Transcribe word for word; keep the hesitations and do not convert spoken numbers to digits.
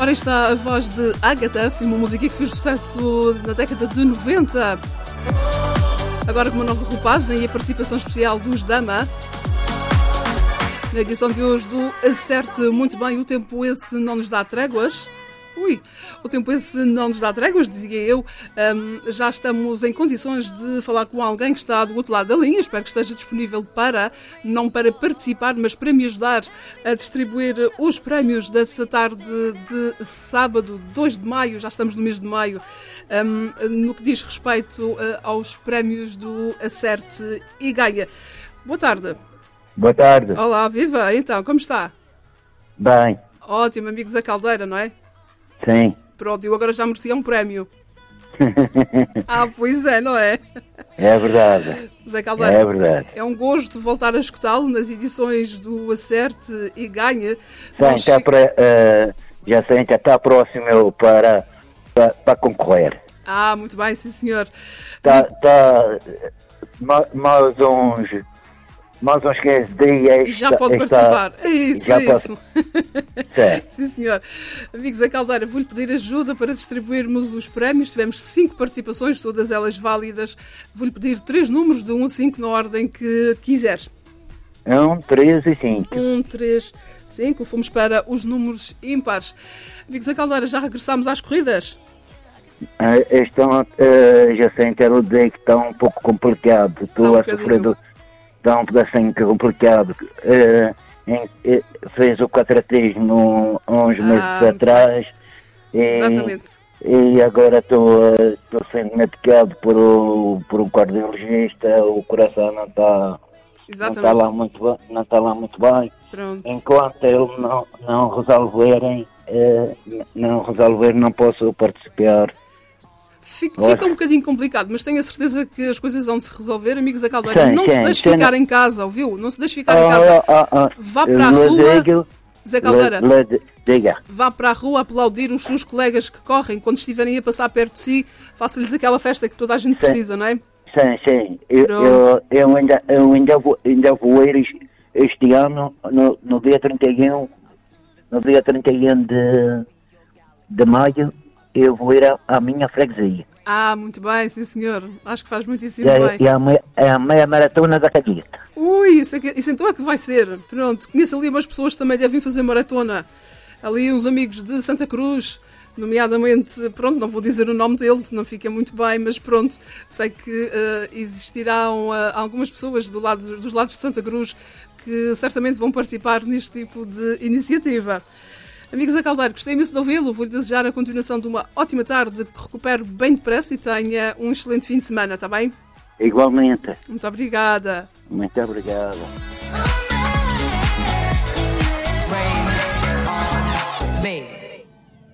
Ora, está a voz de Ágata, foi uma música que fez sucesso na década de noventa. Agora com uma nova roupagem e a participação especial dos Dama. Na edição de hoje do Acerte Muito Bem, o tempo esse não nos dá tréguas. Ui, o tempo esse não nos dá tréguas, dizia eu. Um, já estamos em condições de falar com alguém que está do outro lado da linha. Espero que esteja disponível para, não para participar, mas para me ajudar a distribuir os prémios desta tarde de sábado, dois de maio. Já estamos no mês de maio. Um, no que diz respeito uh, aos prémios do Acerte e Ganha. Boa tarde. Boa tarde. Olá, viva. Então, como está? Bem. Ótimo, amigos da Caldeira, não é? Sim. Pronto, eu agora já merecia um prémio. Ah, pois é, não é? É verdade. Zé Caldeira, é verdade. É um gosto voltar a escutá-lo nas edições do Acerte e Ganha. Sim, Nós... está para, uh, já sei, já está próximo eu para, para, para concorrer. Ah, muito bem, sim senhor. Está, está mais uns... mais uns quinze dias. E já pode está, participar. É isso, é pode... isso. Sim. Sim, senhor. Amigos da Caldeira, vou-lhe pedir ajuda para distribuirmos os prémios. Tivemos cinco participações, todas elas válidas. Vou-lhe pedir três números de um a cinco na ordem que quiser. um, três e cinco. um, três, cinco. Fomos para os números ímpares. Amigos da Caldeira, já regressámos às corridas? Uh, estão, uh, já sei, quero dizer que está um pouco complicado. Estou um a sofrer do... Está um pedacinho complicado. Uh, em, uh, fez o quadratismo uns meses ah, atrás. E, exatamente. E agora estou uh, sendo medicado por, o, por um cardiologista. O coração não está, não está lá muito bem. Não está lá muito bem. Pronto. Enquanto eles não, não resolverem, uh, não resolver, não posso participar. Fica, fica um bocadinho complicado, mas tenho a certeza que as coisas vão se resolver. Amigos da Caldeira, sim, não sim, se deixe sim, ficar não... em casa, ouviu? Não se deixe ficar oh, em casa. Oh, oh, oh. Vá para a rua, digo, Zé Caldeira, le, le, diga. Vá para a rua aplaudir os seus colegas que correm. Quando estiverem a passar perto de si, faça-lhes aquela festa que toda a gente sim, precisa, não é? Sim, sim. Eu, eu, eu, ainda, eu ainda, vou, ainda vou ir este, este ano, no, no dia trinta e um, no dia trinta e um de, de maio, eu vou ir à, à minha freguesia. Ah, muito bem, sim senhor. Acho que faz muitíssimo é, bem. É a, meia, é a meia maratona da Cagueta. Ui, isso, é que, isso então é que vai ser. Pronto, conheço ali umas pessoas que também devem fazer maratona. Ali uns amigos de Santa Cruz, nomeadamente, pronto, não vou dizer o nome dele, não fica muito bem, mas pronto, sei que uh, existirão uh, algumas pessoas do lado, dos lados de Santa Cruz que certamente vão participar neste tipo de iniciativa. Amigos da Caldeira, gostei imenso de ouvi-lo. Vou-lhe desejar a continuação de uma ótima tarde, que recupere bem depressa e tenha um excelente fim de semana, está bem? Igualmente. Muito obrigada. Muito obrigado.